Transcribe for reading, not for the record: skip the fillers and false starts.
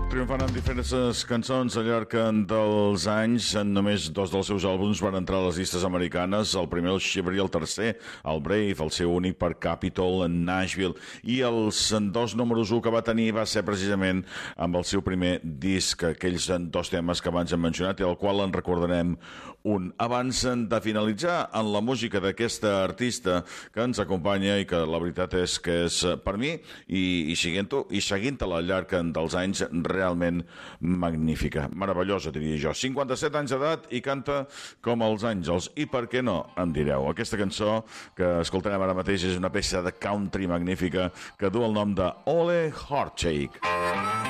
Triomfant amb diferents cançons al llarg dels anys, només dos dels seus àlbums van entrar a les llistes americanes, el primer el Shiver i el tercer el Brave, el seu únic per Capitol en Nashville, i els dos números 1 que va tenir va ser precisament amb el seu primer disc, aquells dos temes que abans hem mencionat i al qual en recordarem un. Abans de finalitzar en la música d'aquesta artista que ens acompanya i que la veritat és que és per mi i seguint-la al llarg dels anys realment magnífica, meravellosa diria jo. 57 anys d'edat i canta com els àngels, i per què no, em direu. Aquesta cançó que escoltarem ara mateix és una peça de country magnífica que du el nom de Ole Heartshake.